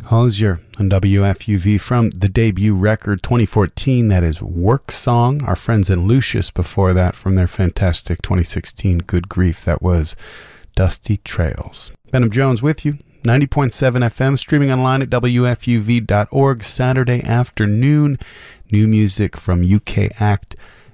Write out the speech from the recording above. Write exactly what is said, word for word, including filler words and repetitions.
Hosier on W F U V from the debut record twenty fourteen, that is Work Song. Our friends in Lucius before that from their fantastic twenty sixteen Good Grief, that was Dusty Trails. Benham Jones with you, ninety point seven F M, streaming online at W F U V dot org, Saturday afternoon. New music from U K act